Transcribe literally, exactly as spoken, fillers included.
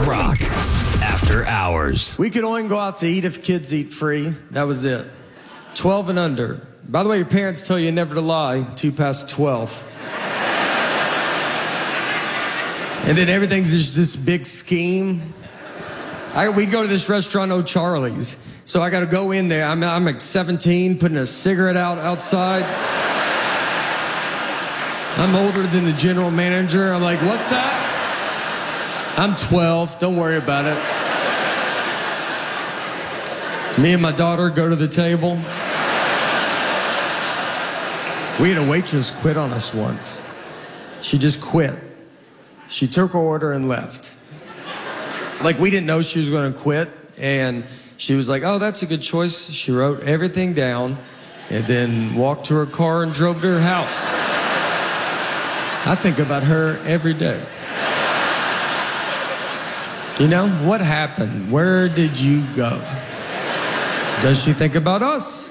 Rock After Hours. We could only go out to eat if kids eat free. That was it. twelve and under. By the way, your parents tell you never to lie till you pass twelve. And then everything's just this big scheme. I, we'd go to this restaurant, O'Charlie's. So I got to go in there. I'm, I'm like seventeen, putting a cigarette out outside. I'm older than the general manager. I'm like, what's that? I'm twelve. Don't worry about it. Me and my daughter go to the table. We had a waitress quit on us once. She just quit. She took her order and left. Like, we didn't know she was going to quit. And she was like, oh, that's a good choice. She wrote everything down and then walked to her car and drove to her house. I think about her every day. You know, what happened? Where did you go? Does she think about us?